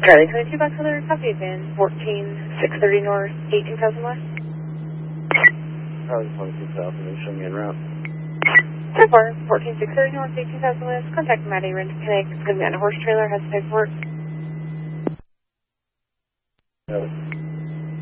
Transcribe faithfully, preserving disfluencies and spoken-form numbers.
Charlie twenty-two, Buckler, copy van fourteen six thirty north, eighteen thousand west. Charlie twenty-two thousand, they show me en route. So far, fourteen six thirty north, eighteen thousand west. Contact Maddie Rent Connect. It's going to be on a horse trailer, has paperwork. Yeah.